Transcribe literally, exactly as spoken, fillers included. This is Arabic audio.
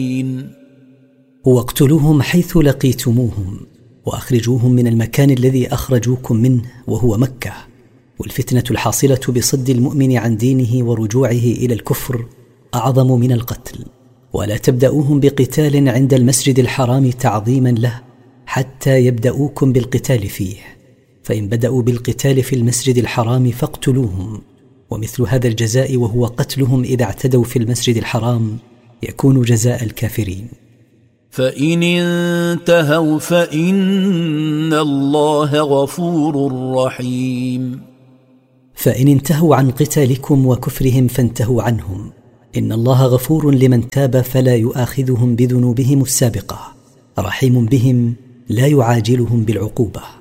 واقتلوهم حيث لقيتموهم وأخرجوهم من المكان الذي أخرجوكم منه وهو مكة. والفتنة الحاصلة بصد المؤمن عن دينه ورجوعه إلى الكفر أعظم من القتل. ولا تبدأوهم بقتال عند المسجد الحرام تعظيما له حتى يبدأوكم بالقتال فيه، فإن بدأوا بالقتال في المسجد الحرام فاقتلوهم، ومثل هذا الجزاء وهو قتلهم إذا اعتدوا في المسجد الحرام يكون جزاء الكافرين. فإن انتهوا فإن الله غفور رحيم. فإن انتهوا عن قتالكم وكفرهم فانتهوا عنهم، إن الله غفور لمن تاب فلا يؤاخذهم بذنوبهم السابقة، رحيم بهم لا يعاجلهم بالعقوبة.